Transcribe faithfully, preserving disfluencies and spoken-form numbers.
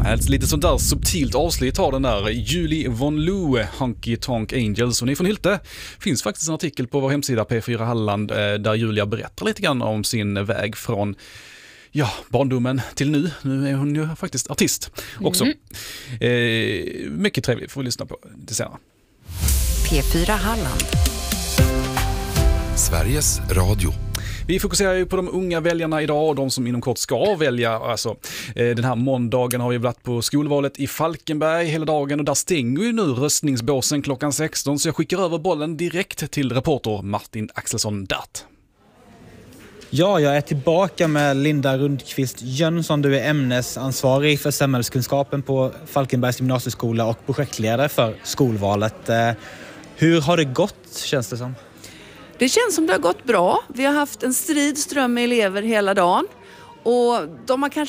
Lite sånt där subtilt avslut har den där Julie von Loo, Honky Tonk Angels. Och ni från Hylte, finns faktiskt en artikel på vår hemsida P fyra Halland där Julia berättar lite grann om sin väg från ja, barndomen till nu. Nu är hon ju faktiskt artist också. Mm. Eh, mycket trevligt, får vi lyssna på det senare. P fyra Halland. Sveriges Radio. Vi fokuserar ju på de unga väljarna idag och de som inom kort ska välja. Alltså, eh, den här måndagen har vi varit på skolvalet i Falkenberg hela dagen och där stänger ju nu röstningsbåsen klockan sexton, så jag skickar över bollen direkt till reporter Martin Axelsson Dart. Ja, jag är tillbaka med Linda Rundqvist Jönsson. Du är ämnesansvarig för samhällskunskapen på Falkenbergs gymnasieskola och projektledare för skolvalet. Hur har det gått, känns det som? Det känns som det har gått bra. Vi har haft en strid ström med elever hela dagen. Och de har kanske